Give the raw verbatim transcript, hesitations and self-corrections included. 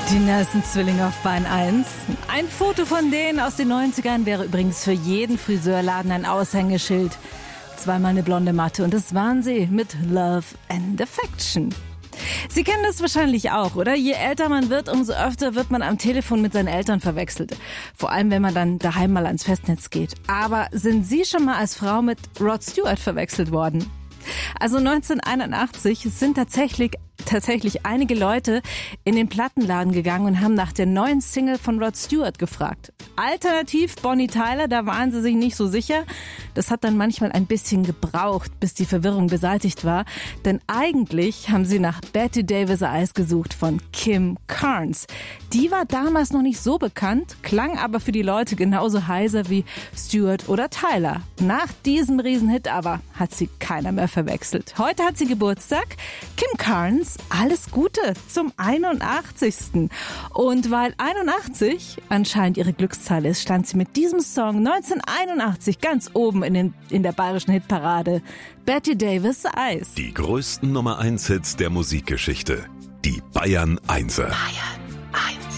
Die Nelson-Zwillinge auf Bein eins. Ein Foto von denen aus den neunzigern wäre übrigens für jeden Friseurladen ein Aushängeschild. Zweimal eine blonde Matte und das waren sie mit Love and Affection. Sie kennen das wahrscheinlich auch, oder? Je älter man wird, umso öfter wird man am Telefon mit seinen Eltern verwechselt. Vor allem, wenn man dann daheim mal ans Festnetz geht. Aber sind Sie schon mal als Frau mit Rod Stewart verwechselt worden? Also neunzehnhunderteinundachtzig sind tatsächlich tatsächlich einige Leute in den Plattenladen gegangen und haben nach der neuen Single von Rod Stewart gefragt. Alternativ Bonnie Tyler, da waren sie sich nicht so sicher. Das hat dann manchmal ein bisschen gebraucht, bis die Verwirrung beseitigt war. Denn eigentlich haben sie nach Betty Davis Eyes gesucht von Kim Carnes. Die war damals noch nicht so bekannt, klang aber für die Leute genauso heiser wie Stewart oder Tyler. Nach diesem Riesenhit aber hat sie keiner mehr verwechselt. Heute hat sie Geburtstag. Kim Carnes, alles Gute zum einundachtzigsten Und weil einundachtzig anscheinend ihre Glückszahl ist, stand sie mit diesem Song neunzehnhunderteinundachtzig ganz oben in, den, in der bayerischen Hitparade. Betty Davis Eyes. Die größten Nummer eins Hits der Musikgeschichte. Die Bayern Einser. Bayern.